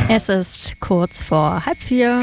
Es ist kurz vor 3:30.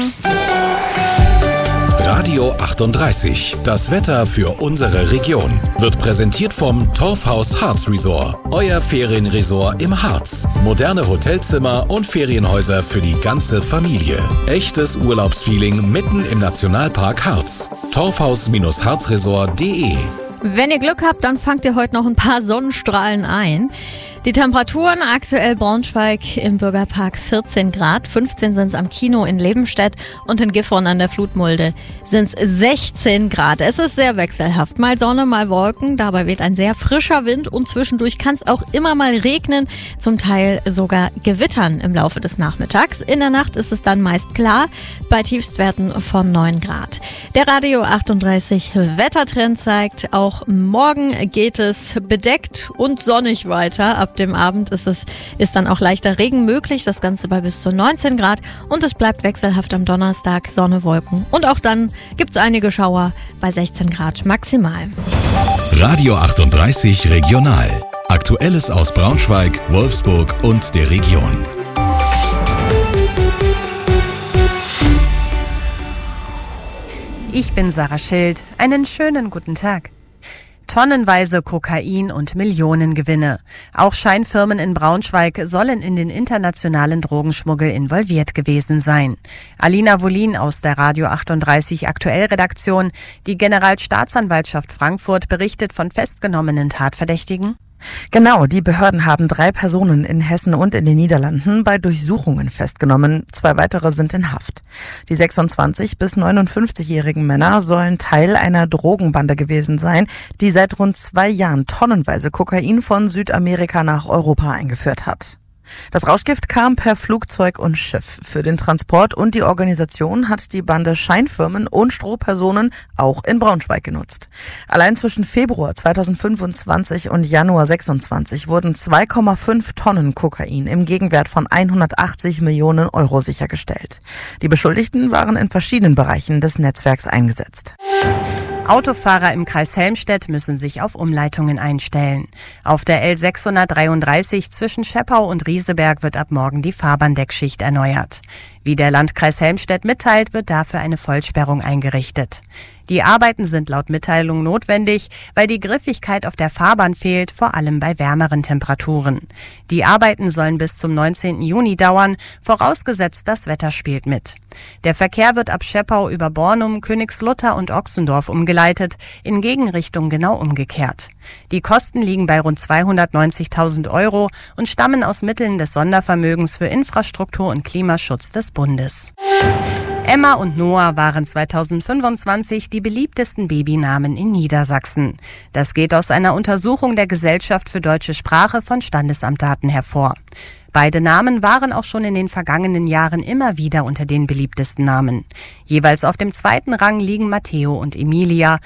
Radio 38, das Wetter für unsere Region, wird präsentiert vom Torfhaus Harz Resort, euer Ferienresort im Harz. Moderne Hotelzimmer und Ferienhäuser für die ganze Familie. Echtes Urlaubsfeeling mitten im Nationalpark Harz. Torfhaus-harzresort.de. Wenn ihr Glück habt, dann fangt ihr heute noch ein paar Sonnenstrahlen ein. Die Temperaturen aktuell Braunschweig im Bürgerpark 14 Grad, 15 sind es am Kino in Lebenstedt und in Gifhorn an der Flutmulde sind es 16 Grad. Es ist sehr wechselhaft, mal Sonne, mal Wolken, dabei weht ein sehr frischer Wind und zwischendurch kann es auch immer mal regnen, zum Teil sogar gewittern im Laufe des Nachmittags. In der Nacht ist es dann meist klar, bei Tiefstwerten von 9 Grad. Der Radio 38 Wettertrend zeigt, auch morgen geht es bedeckt und sonnig weiter. Ab dem Abend ist dann auch leichter Regen möglich, das Ganze bei bis zu 19 Grad und es bleibt wechselhaft am Donnerstag, Sonne, Wolken und auch dann gibt es einige Schauer bei 16 Grad maximal. Radio 38 Regional. Aktuelles aus Braunschweig, Wolfsburg und der Region. Ich bin Sarah Schild. Einen schönen guten Tag. Tonnenweise Kokain und Millionengewinne. Auch Scheinfirmen in Braunschweig sollen in den internationalen Drogenschmuggel involviert gewesen sein. Alina Wollin aus der Radio 38 Aktuell-Redaktion. Die Generalstaatsanwaltschaft Frankfurt berichtet von festgenommenen Tatverdächtigen. Genau, die Behörden haben 3 Personen in Hessen und in den Niederlanden bei Durchsuchungen festgenommen. 2 weitere sind in Haft. Die 26- bis 59-jährigen Männer sollen Teil einer Drogenbande gewesen sein, die seit rund 2 Jahren tonnenweise Kokain von Südamerika nach Europa eingeführt hat. Das Rauschgift kam per Flugzeug und Schiff. Für den Transport und die Organisation hat die Bande Scheinfirmen und Strohpersonen auch in Braunschweig genutzt. Allein zwischen Februar 2025 und Januar 26 wurden 2,5 Tonnen Kokain im Gegenwert von 180 Millionen Euro sichergestellt. Die Beschuldigten waren in verschiedenen Bereichen des Netzwerks eingesetzt. Autofahrer im Kreis Helmstedt müssen sich auf Umleitungen einstellen. Auf der L633 zwischen Scheppau und Rieseberg wird ab morgen die Fahrbahndeckschicht erneuert. Wie der Landkreis Helmstedt mitteilt, wird dafür eine Vollsperrung eingerichtet. Die Arbeiten sind laut Mitteilung notwendig, weil die Griffigkeit auf der Fahrbahn fehlt, vor allem bei wärmeren Temperaturen. Die Arbeiten sollen bis zum 19. Juni dauern, vorausgesetzt das Wetter spielt mit. Der Verkehr wird ab Scheppau über Bornum, Königslutter und Ochsendorf umgeleitet, in Gegenrichtung genau umgekehrt. Die Kosten liegen bei rund 290.000 Euro und stammen aus Mitteln des Sondervermögens für Infrastruktur und Klimaschutz des Bundes. Emma und Noah waren 2025 die beliebtesten Babynamen in Niedersachsen. Das geht aus einer Untersuchung der Gesellschaft für deutsche Sprache von Standesamtdaten hervor. Beide Namen waren auch schon in den vergangenen Jahren immer wieder unter den beliebtesten Namen. Jeweils auf dem 2. Rang liegen Matteo und Emilia.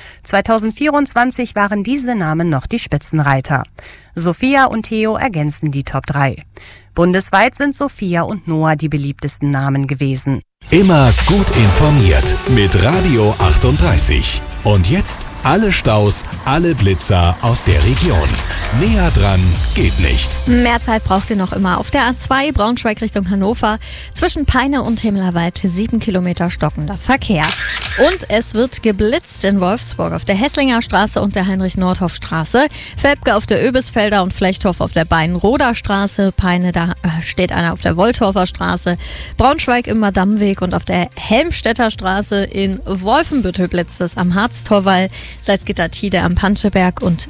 2024 waren diese Namen noch die Spitzenreiter. Sophia und Theo ergänzen die Top 3. Bundesweit sind Sophia und Noah die beliebtesten Namen gewesen. Immer gut informiert mit Radio 38. Und jetzt alle Staus, alle Blitzer aus der Region. Näher dran geht nicht. Mehr Zeit braucht ihr noch immer auf der A2 Braunschweig Richtung Hannover. Zwischen Peine und Himmelwald 7 Kilometer stockender Verkehr. Und es wird geblitzt in Wolfsburg auf der Hesslinger Straße und der Heinrich-Nordhoff-Straße. Felbke auf der Öbisfelder und Flechthof auf der Beinroder Straße. Peine, da steht einer auf der Woltorfer Straße. Braunschweig im Madammweg und auf der Helmstedter Straße in Wolfenbüttel blitzt es am Harztorwall. Salzgitter-Tide am Panscheberg und